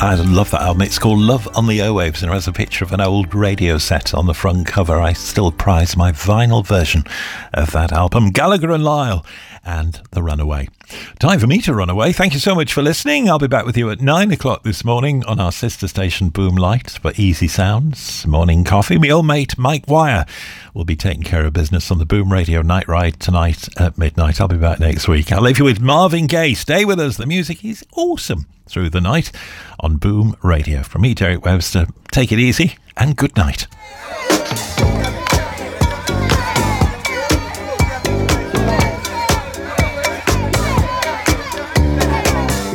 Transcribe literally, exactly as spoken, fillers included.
I love that album. It's called Love on the Airwaves and it has a picture of an old radio set on the front cover. I still prize my vinyl version of that album. Gallagher and Lyle and The Runaway. Time for me to run away. Thank you so much for listening. I'll be back with you at nine o'clock this morning on our sister station Boom Light for Easy Sounds Morning Coffee. My old mate Mike Wire will be taking care of business on the Boom Radio Night Ride tonight at midnight. I'll be back next week. I'll leave you with Marvin Gaye. Stay with us. The music is awesome through the night on Boom Radio. From me, Derek Webster, take it easy and good night.